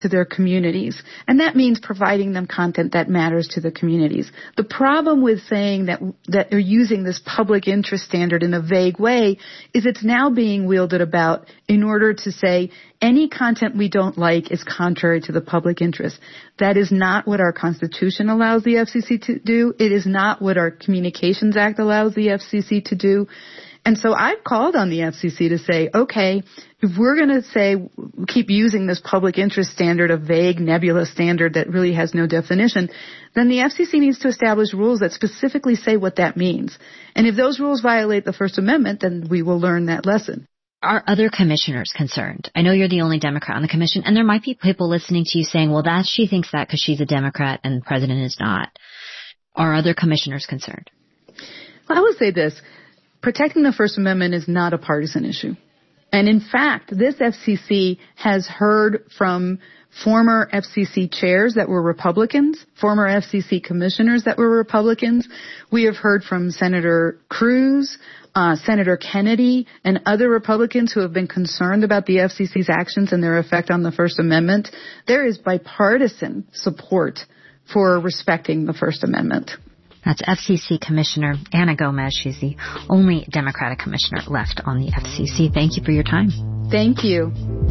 to their communities. And that means providing them content that matters to the communities. The problem with saying that they're using this public interest standard in a vague way is it's now being wielded about in order to say any content we don't like is contrary to the public interest. That is not what our Constitution allows the FCC to do. It is not what our Communications Act allows the FCC to do. And so I've called on the FCC to say, okay, if we're going to say, keep using this public interest standard, a vague, nebulous standard that really has no definition, then the FCC needs to establish rules that specifically say what that means. And if those rules violate the First Amendment, then we will learn that lesson. Are other commissioners concerned? I know you're the only Democrat on the commission, and there might be people listening to you saying, well, she thinks that because she's a Democrat and the president is not. Are other commissioners concerned? Well, I would say this. Protecting the First Amendment is not a partisan issue. And in fact, this FCC has heard from former FCC chairs that were Republicans, former FCC commissioners that were Republicans. We have heard from Senator Cruz, Senator Kennedy, and other Republicans who have been concerned about the FCC's actions and their effect on the First Amendment. There is bipartisan support for respecting the First Amendment. That's FCC Commissioner Ana Gomez. She's the only Democratic commissioner left on the FCC. Thank you for your time. Thank you.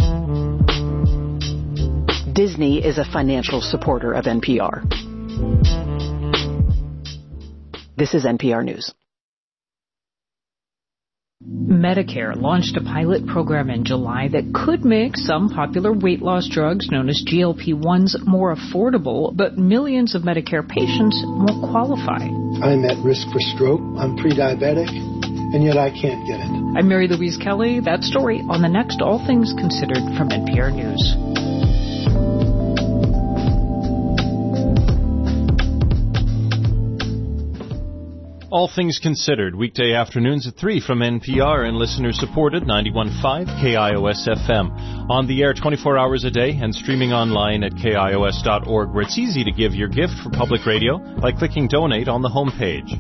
Disney is a financial supporter of NPR. This is NPR News. Medicare launched a pilot program in July that could make some popular weight loss drugs known as GLP-1s more affordable, but millions of Medicare patients won't qualify. I'm at risk for stroke, I'm pre-diabetic, and yet I can't get it. I'm Mary Louise Kelly. That story on the next All Things Considered from NPR News. All Things Considered, weekday afternoons at 3 from NPR and listener-supported 91.5 KIOS-FM. On the air 24 hours a day and streaming online at KIOS.org, where it's easy to give your gift for public radio by clicking Donate on the homepage.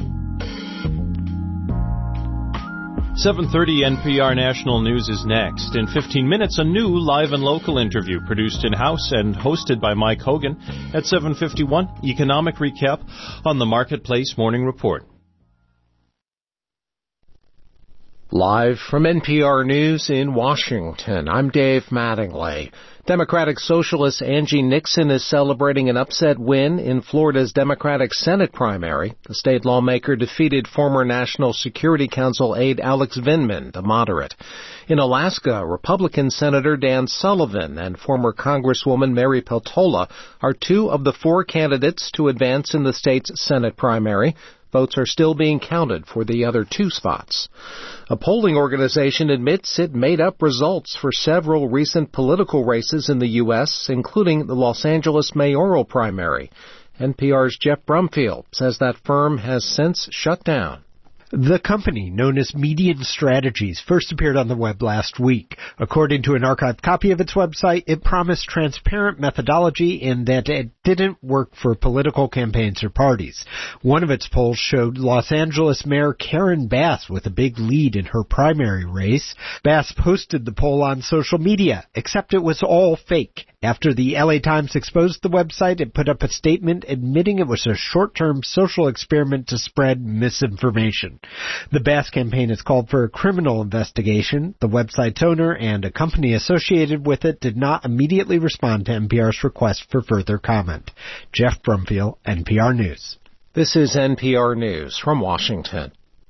7:30 NPR National News is next. In 15 minutes, a new live and local interview produced in-house and hosted by Mike Hogan. At 7:51, economic recap on the Marketplace Morning Report. Live from NPR News in Washington, I'm Dave Mattingly. Democratic Socialist Angie Nixon is celebrating an upset win in Florida's Democratic Senate primary. The state lawmaker defeated former National Security Council aide Alex Vindman, the moderate. In Alaska, Republican Senator Dan Sullivan and former Congresswoman Mary Peltola are two of the four candidates to advance in the state's Senate primary. Votes are still being counted for the other two spots. A polling organization admits it made up results for several recent political races in the U.S., including the Los Angeles mayoral primary. NPR's Jeff Brumfield says that firm has since shut down. The company, known as Median Strategies, first appeared on the web last week. According to an archived copy of its website, it promised transparent methodology and that it didn't work for political campaigns or parties. One of its polls showed Los Angeles Mayor Karen Bass with a big lead in her primary race. Bass posted the poll on social media, except it was all fake. After the LA Times exposed the website, it put up a statement admitting it was a short-term social experiment to spread misinformation. The Bass campaign has called for a criminal investigation. The website's owner and a company associated with it did not immediately respond to NPR's request for further comment. Jeff Brumfield, NPR News. This is NPR News from Washington.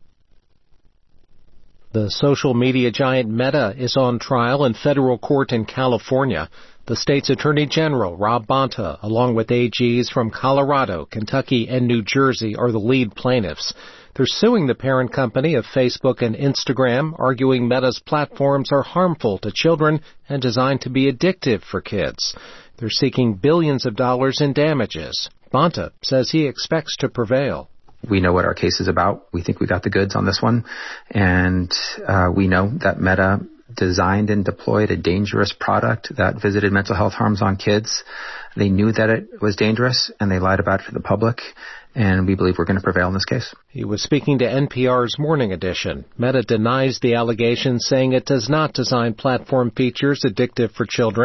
The social media giant Meta is on trial in federal court in California. The state's Attorney General, Rob Bonta, along with AGs from Colorado, Kentucky, and New Jersey, are the lead plaintiffs. They're suing the parent company of Facebook and Instagram, arguing Meta's platforms are harmful to children and designed to be addictive for kids. They're seeking billions of dollars in damages. Bonta says he expects to prevail. We know what our case is about. We think we got the goods on this one. And we know that Meta designed and deployed a dangerous product that visited mental health harms on kids. They knew that it was dangerous, and they lied about it to the public. And we believe we're going to prevail in this case. He was speaking to NPR's Morning Edition. Meta denies the allegations, saying it does not design platform features addictive for children.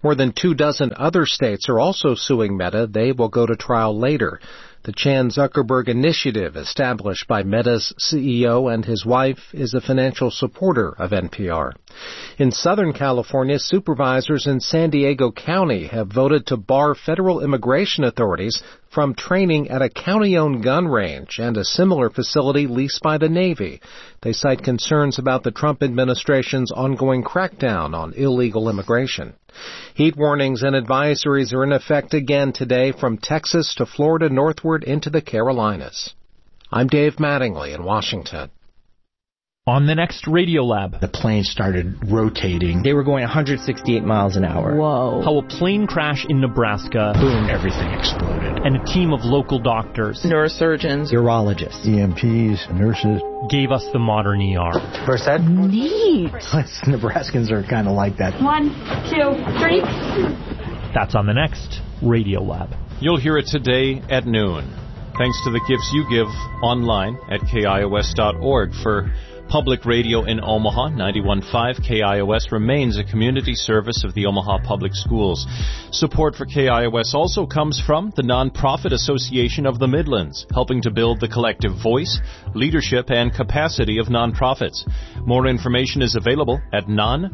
More than 24 other states are also suing Meta. They will go to trial later. The Chan Zuckerberg Initiative, established by Meta's CEO and his wife, is a financial supporter of NPR. In Southern California, supervisors in San Diego County have voted to bar federal immigration authorities from training at a county-owned gun range and a similar facility leased by the Navy. They cite concerns about the Trump administration's ongoing crackdown on illegal immigration. Heat warnings and advisories are in effect again today from Texas to Florida northward into the Carolinas. I'm Dave Mattingly in Washington. On the next Radiolab, the plane started rotating. They were going 168 miles an hour. Whoa. How a plane crash in Nebraska. Boom, everything exploded. And a team of local doctors, neurosurgeons, urologists, EMTs, nurses gave us the modern ER. First Ed? Neat. Nebraskans are kind of like that. 1, 2, 3. That's on the next Radiolab. You'll hear it today at noon. Thanks to the gifts you give online at KIOS.org. For Public Radio in Omaha, 91.5 KIOS remains a community service of the Omaha Public Schools. Support for KIOS also comes from the Nonprofit Association of the Midlands, helping to build the collective voice, leadership, and capacity of nonprofits. More information is available at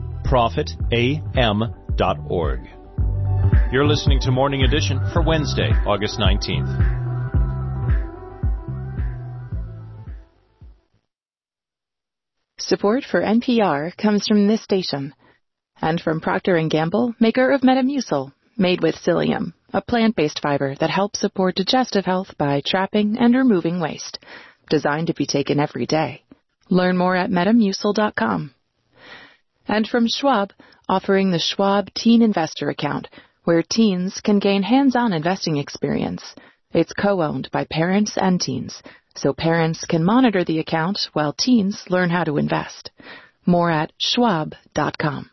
nonprofitam.org. You're listening to Morning Edition for Wednesday, August 19th. Support for NPR comes from this station and from Procter & Gamble, maker of Metamucil, made with psyllium, a plant-based fiber that helps support digestive health by trapping and removing waste, designed to be taken every day. Learn more at Metamucil.com. And from Schwab, offering the Schwab Teen Investor Account, where teens can gain hands-on investing experience. It's co-owned by parents and teens, so parents can monitor the account while teens learn how to invest. More at schwab.com.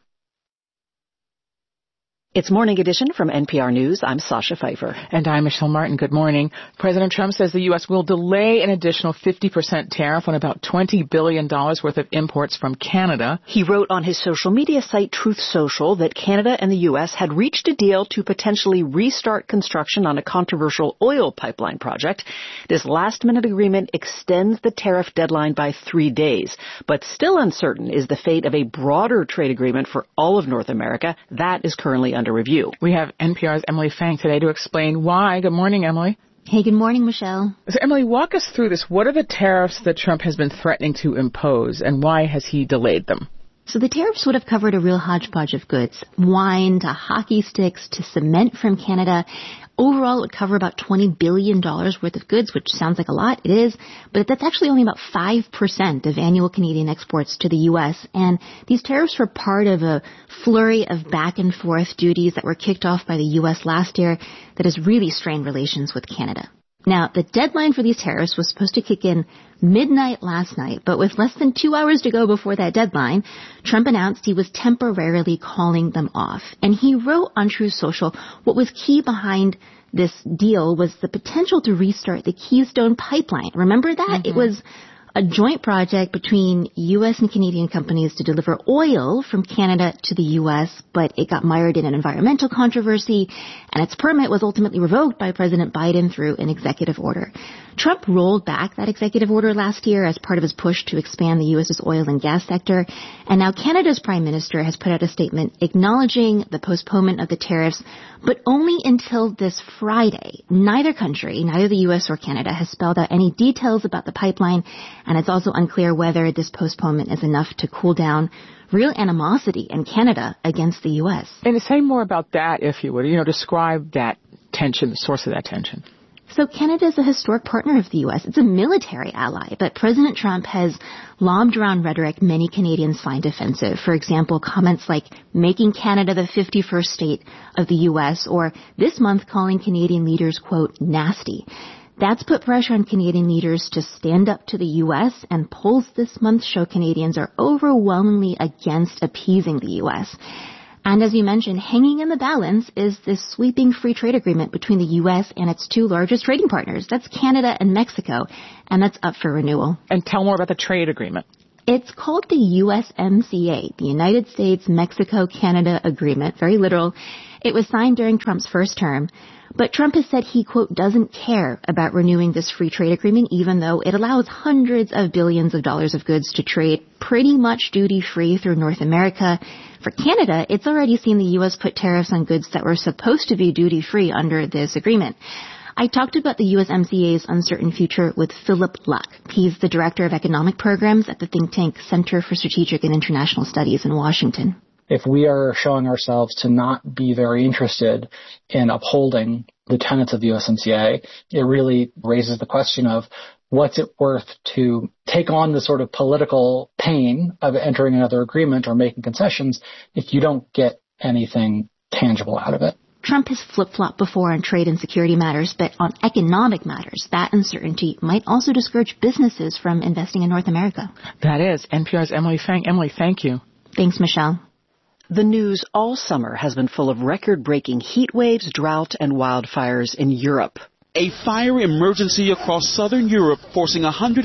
It's Morning Edition from NPR News. I'm Sasha Pfeiffer. And I'm Michelle Martin. Good morning. President Trump says the U.S. will delay an additional 50% tariff on about $20 billion worth of imports from Canada. He wrote on his social media site Truth Social that Canada and the U.S. had reached a deal to potentially restart construction on a controversial oil pipeline project. This last-minute agreement extends the tariff deadline by 3 days. But still uncertain is the fate of a broader trade agreement for all of North America. That is currently under review. We have NPR's Emily Fang today to explain why. Good morning, Emily. Hey, good morning, Michelle. So, Emily, walk us through this. What are the tariffs that Trump has been threatening to impose, and why has he delayed them? So the tariffs would have covered a real hodgepodge of goods, wine to hockey sticks to cement from Canada. Overall, it would cover about $20 billion worth of goods, which sounds like a lot. It is, but that's actually only about 5% of annual Canadian exports to the U.S. And these tariffs were part of a flurry of back-and-forth duties that were kicked off by the U.S. last year that has really strained relations with Canada. Now, the deadline for these tariffs was supposed to kick in midnight last night, but with less than 2 hours to go before that deadline, Trump announced he was temporarily calling them off. And he wrote on Truth Social what was key behind this deal was the potential to restart the Keystone Pipeline. Remember that? Mm-hmm. It was a joint project between U.S. and Canadian companies to deliver oil from Canada to the U.S., but it got mired in an environmental controversy, and its permit was ultimately revoked by President Biden through an executive order. Trump rolled back that executive order last year as part of his push to expand the U.S.'s oil and gas sector, and now Canada's Prime Minister has put out a statement acknowledging the postponement of the tariffs, but only until this Friday. Neither country, neither the U.S. or Canada, has spelled out any details about the pipeline, and it's also unclear whether this postponement is enough to cool down real animosity in Canada against the U.S. And say more about that, if you would. Describe that tension, the source of that tension. So Canada is a historic partner of the U.S. It's a military ally, but President Trump has lobbed around rhetoric many Canadians find offensive. For example, comments like making Canada the 51st state of the U.S. or this month calling Canadian leaders, quote, nasty. That's put pressure on Canadian leaders to stand up to the U.S., and polls this month show Canadians are overwhelmingly against appeasing the U.S. And as you mentioned, hanging in the balance is this sweeping free trade agreement between the U.S. and its two largest trading partners. That's Canada and Mexico, and that's up for renewal. And tell more about the trade agreement. It's called the USMCA, the United States-Mexico-Canada Agreement, very literal. It was signed during Trump's first term, but Trump has said he, quote, doesn't care about renewing this free trade agreement, even though it allows hundreds of billions of dollars of goods to trade pretty much duty-free through North America. For Canada, it's already seen the U.S. put tariffs on goods that were supposed to be duty-free under this agreement. I talked about the USMCA's uncertain future with Philip Luck. He's the Director of Economic Programs at the think tank Center for Strategic and International Studies in Washington. If we are showing ourselves to not be very interested in upholding the tenets of the USMCA, it really raises the question of what's it worth to take on the sort of political pain of entering another agreement or making concessions if you don't get anything tangible out of it. Trump has flip-flopped before on trade and security matters, but on economic matters, that uncertainty might also discourage businesses from investing in North America. That is NPR's Emily Fang. Emily, thank you. Thanks, Michelle. The news all summer has been full of record-breaking heat waves, drought, and wildfires in Europe. A fire emergency across southern Europe, forcing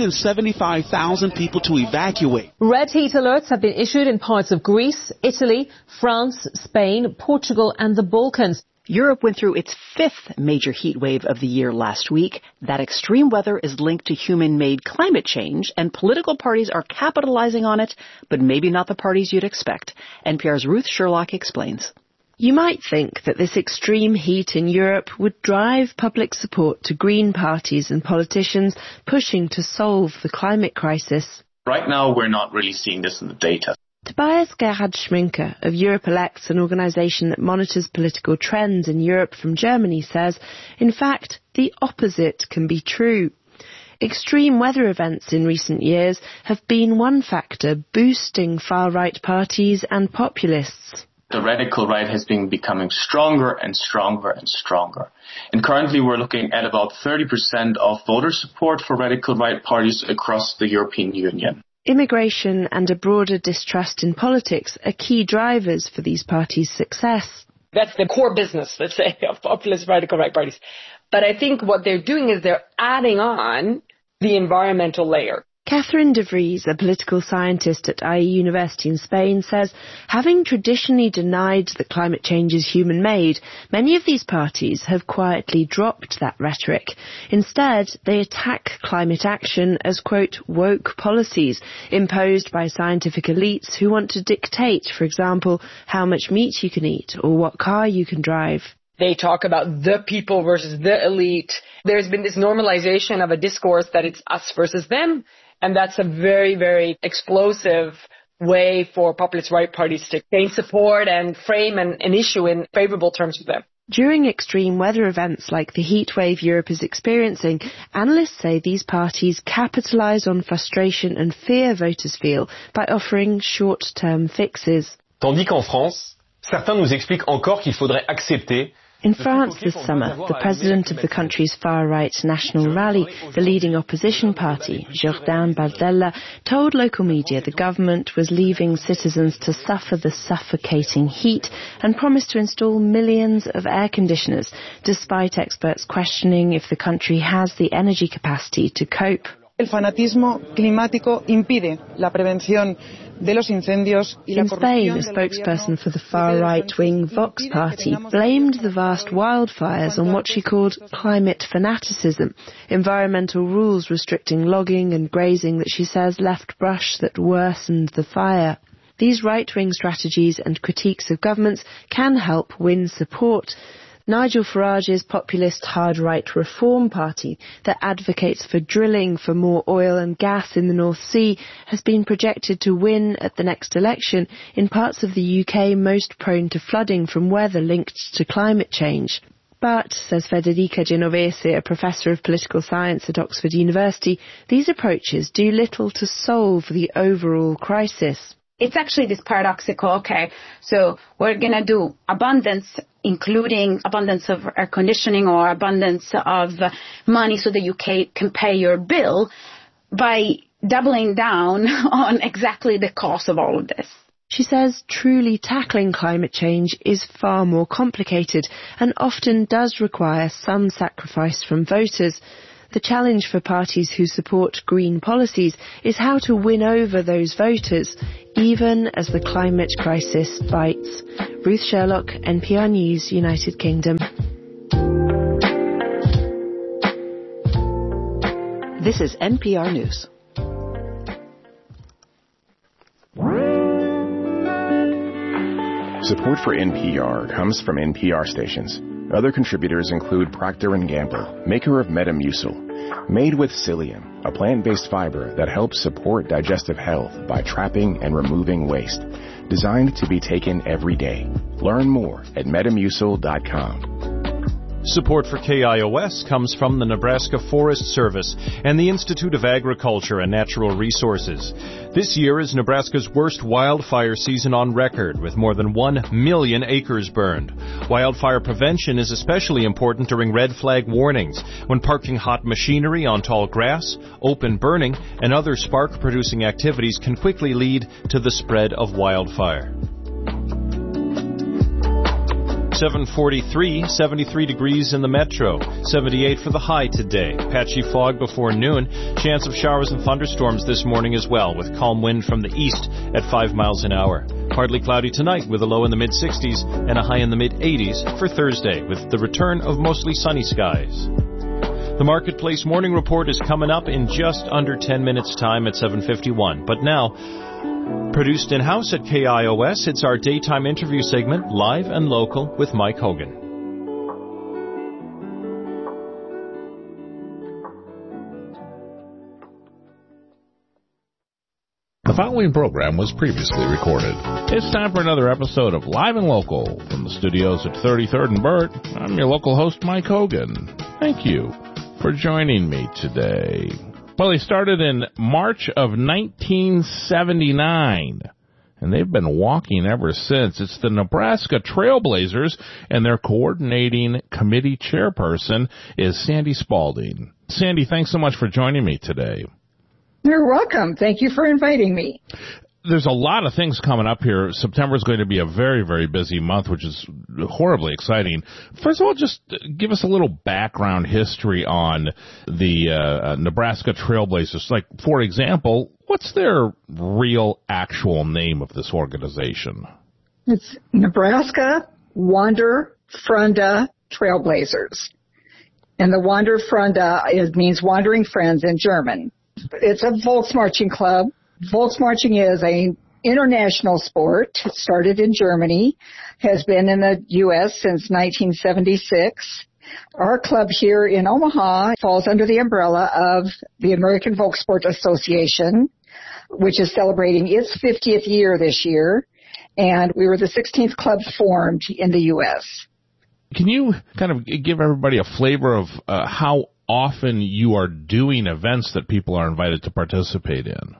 175,000 people to evacuate. Red heat alerts have been issued in parts of Greece, Italy, France, Spain, Portugal, and the Balkans. Europe went through its fifth major heat wave of the year last week. That extreme weather is linked to human-made climate change, and political parties are capitalizing on it, but maybe not the parties you'd expect. NPR's Ruth Sherlock explains. You might think that this extreme heat in Europe would drive public support to green parties and politicians pushing to solve the climate crisis. Right now, we're not really seeing this in the data. Tobias Gerhard-Schminke of Europe Elects, an organisation that monitors political trends in Europe from Germany, says, in fact, the opposite can be true. Extreme weather events in recent years have been one factor boosting far-right parties and populists. The radical right has been becoming stronger and stronger and stronger. And currently we're looking at about 30% of voter support for radical right parties across the European Union. Immigration and a broader distrust in politics are key drivers for these parties' success. That's the core business, let's say, of populist radical right parties. But I think what they're doing is they're adding on the environmental layer. Catherine de Vries, a political scientist at IE University in Spain, says, having traditionally denied that climate change is human-made, many of these parties have quietly dropped that rhetoric. Instead, they attack climate action as, quote, woke policies imposed by scientific elites who want to dictate, for example, how much meat you can eat or what car you can drive. They talk about the people versus the elite. There's been this normalization of a discourse that it's us versus them. And that's a very, very explosive way for populist right parties to gain support and frame an issue in favorable terms for them. During extreme weather events like the heat wave Europe is experiencing, analysts say these parties capitalize on frustration and fear voters feel by offering short-term fixes. Tandis qu'en France, certains nous expliquent encore qu'il faudrait accepter. In France this summer, the president of the country's far-right National Rally, the leading opposition party, Jordan Bardella, told local media the government was leaving citizens to suffer the suffocating heat and promised to install millions of air conditioners, despite experts questioning if the country has the energy capacity to cope. El fanatismo climático impide la prevención de los incendios y la corrupción. In Spain, a spokesperson for the far-right-wing Vox party blamed the vast wildfires on what she called climate fanaticism, environmental rules restricting logging and grazing that she says left brush that worsened the fire. These right-wing strategies and critiques of governments can help win support. Nigel Farage's populist hard-right Reform Party that advocates for drilling for more oil and gas in the North Sea has been projected to win at the next election in parts of the UK most prone to flooding from weather linked to climate change. But, says Federica Genovese, a professor of political science at Oxford University, these approaches do little to solve the overall crisis. It's actually this paradoxical, okay, so we're going to do abundance, including abundance of air conditioning or abundance of money so that you can pay your bill by doubling down on exactly the cost of all of this. She says truly tackling climate change is far more complicated and often does require some sacrifice from voters. The challenge for parties who support green policies is how to win over those voters, even as the climate crisis bites. Ruth Sherlock, NPR News, United Kingdom. This is NPR News. Support for NPR comes from NPR stations. Other contributors include Procter & Gamble, maker of Metamucil, made with psyllium, a plant-based fiber that helps support digestive health by trapping and removing waste. Designed to be taken every day. Learn more at Metamucil.com. Support for KIOS comes from the Nebraska Forest Service and the Institute of Agriculture and Natural Resources. This year is Nebraska's worst wildfire season on record, with more than 1 million acres burned. Wildfire prevention is especially important during red flag warnings, when parking hot machinery on tall grass, open burning, and other spark-producing activities can quickly lead to the spread of wildfire. 7:43, 73 degrees in the metro, 78 for the high today. Patchy fog before noon. Chance of showers and thunderstorms this morning as well, with calm wind from the east at 5 miles an hour. Partly cloudy tonight with a low in the mid-60s and a high in the mid-80s for Thursday, with the return of mostly sunny skies. The Marketplace Morning Report is coming up in just under 10 minutes' time at 7:51. But now, produced in-house at KIOS, it's our daytime interview segment, Live and Local, with Mike Hogan. The following program was previously recorded. It's time for another episode of Live and Local from the studios at 33rd and Burt. I'm your local host, Mike Hogan. Thank you for joining me today. Well, they started in March of 1979, and they've been walking ever since. It's the Nebraska Trailblazers, and their coordinating committee chairperson is Sandy Spalding. Sandy, thanks so much for joining me today. You're welcome. Thank you for inviting me. There's a lot of things coming up here. September is going to be a very, very busy month, which is horribly exciting. First of all, just give us a little background history on the Nebraska Trailblazers. Like, for example, what's their real, actual name of this organization? It's Nebraska Wanderfreunde Trailblazers. And the Wanderfreunde means wandering friends in German. It's a Volksmarching club. Volksmarching is an international sport. It started in Germany, has been in the U.S. since 1976. Our club here in Omaha falls under the umbrella of the American Volkssport Association, which is celebrating its 50th year this year, and we were the 16th club formed in the U.S. Can you kind of give everybody a flavor of how often you are doing events that people are invited to participate in?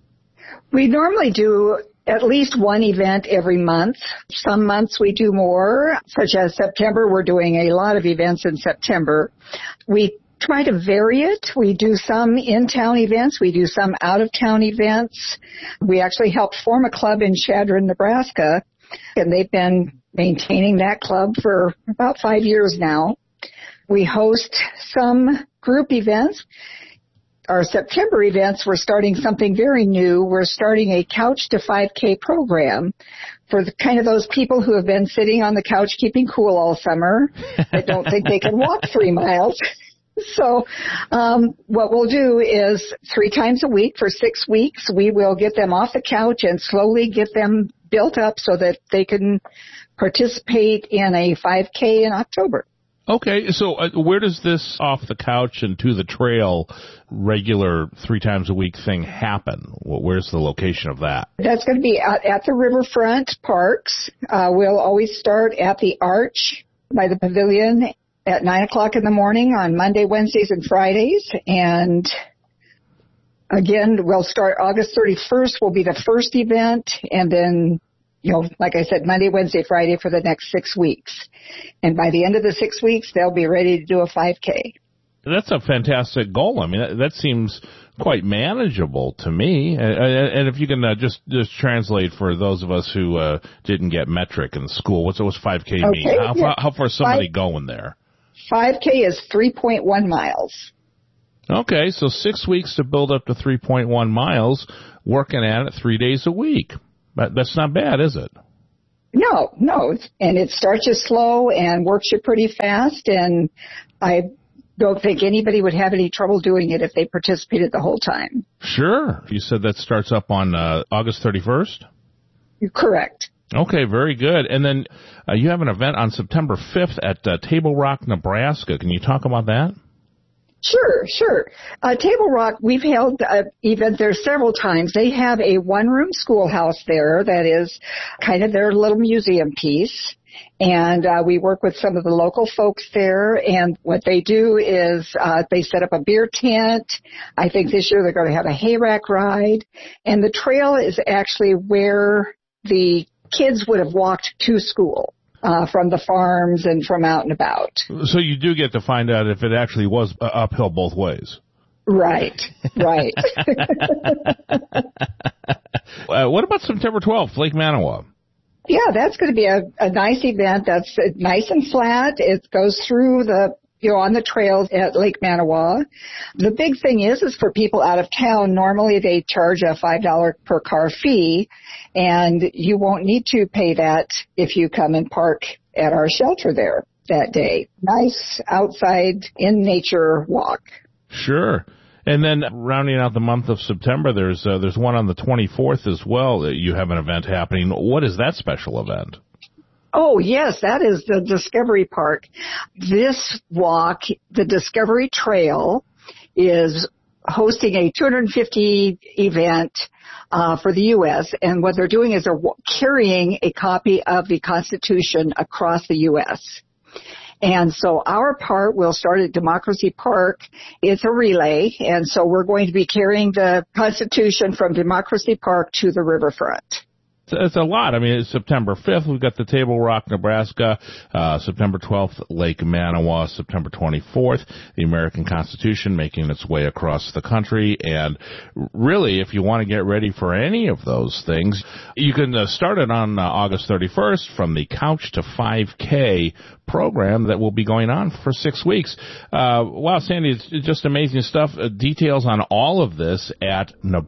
We normally do at least one event every month. Some months we do more, such as September. We're doing a lot of events in September. We try to vary it. We do some in-town events. We do some out-of-town events. We actually helped form a club in Chadron, Nebraska, and they've been maintaining that club for about 5 years now. We host some group events. Our September events, we're starting something very new. We're starting a Couch to 5K program for the kind of those people who have been sitting on the couch keeping cool all summer that don't think they can walk 3 miles. So what we'll do is 3 times a week for 6 weeks, we will get them off the couch and slowly get them built up so that they can participate in a 5K in October. Okay, so where does this off the couch and to the trail regular 3 times a week thing happen? Where's the location of that? That's going to be at the riverfront parks. We'll always start at the Arch by the pavilion at 9 o'clock in the morning on Monday, Wednesdays, and Fridays. And again, we'll start August 31st will be the first event, and then, like I said, Monday, Wednesday, Friday for the next 6 weeks. And by the end of the 6 weeks, they'll be ready to do a 5K. That's a fantastic goal. I mean, that seems quite manageable to me. And if you can just translate for those of us who didn't get metric in school, what's 5K mean? Okay, How far is somebody going there? 5K is 3.1 miles. Okay, so 6 weeks to build up to 3.1 miles, working at it 3 days a week. But that's not bad, is it? No. And it starts you slow and works you pretty fast, and I don't think anybody would have any trouble doing it if they participated the whole time. Sure. You said that starts up on August 31st? You're correct. Okay, very good. And then you have an event on September 5th at Table Rock, Nebraska. Can you talk about that? Sure. Table Rock, we've held an event there several times. They have a one-room schoolhouse there that is kind of their little museum piece. And we work with some of the local folks there. And what they do is they set up a beer tent. I think this year they're going to have a hayrack ride. And the trail is actually where the kids would have walked to school. From the farms and from out and about. So you do get to find out if it actually was uphill both ways. Right. What about September 12th, Lake Manawa? Yeah, that's going to be a nice event. That's nice and flat. It goes through on the trails at Lake Manawa. The big thing is for people out of town, normally they charge a $5 per car fee, and you won't need to pay that if you come and park at our shelter there that day. Nice outside in nature walk. Sure. And then rounding out the month of September, there's one on the 24th as well. You have an event happening. What is that special event? Oh, yes, that is the Discovery Park. This walk, the Discovery Trail, is hosting a 250 event for the U.S., and what they're doing is they're carrying a copy of the Constitution across the U.S. And so our part will start at Democracy Park. It's a relay, and so we're going to be carrying the Constitution from Democracy Park to the riverfront. It's a lot. I mean, it's September 5th. We've got the Table Rock, Nebraska. September 12th, Lake Manawa. September 24th, the American Constitution making its way across the country. And really, if you want to get ready for any of those things, you can start it on August 31st from the Couch to 5K program that will be going on for 6 weeks. Wow, Sandy, it's just amazing stuff. Details on all of this at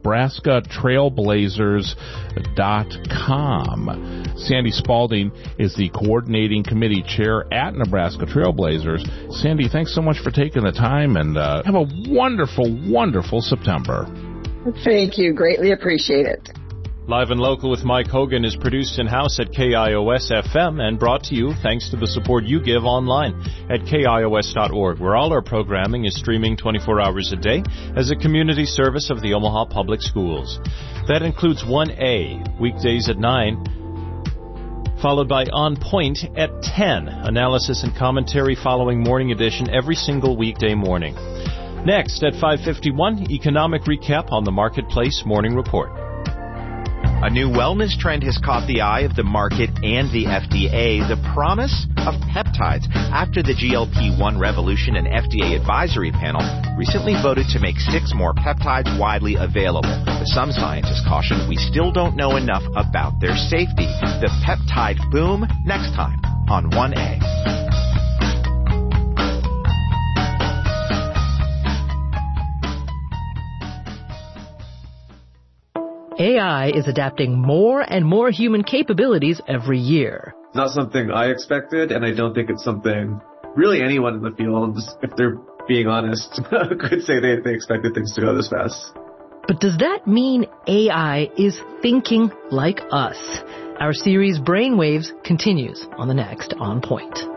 NebraskaTrailblazers.com. Sandy Spalding is the coordinating committee chair at Nebraska Trailblazers. Sandy, thanks so much for taking the time, and have a wonderful, wonderful September. Thank you. Greatly appreciate it. Live and Local with Mike Hogan is produced in-house at KIOS-FM and brought to you thanks to the support you give online at KIOS.org, where all our programming is streaming 24 hours a day as a community service of the Omaha Public Schools. That includes 1A, weekdays at 9, followed by On Point at 10, analysis and commentary following Morning Edition every single weekday morning. Next, at 5:51, economic recap on the Marketplace Morning Report. A new wellness trend has caught the eye of the market and the FDA, the promise of peptides, after the GLP-1 revolution. An FDA advisory panel recently voted to make 6 more peptides widely available. But some scientists caution we still don't know enough about their safety. The peptide boom, next time on 1A. AI is adapting more and more human capabilities every year. It's not something I expected, and I don't think it's something really anyone in the field, if they're being honest, could say they expected things to go this fast. But does that mean AI is thinking like us? Our series Brainwaves continues on the next On Point.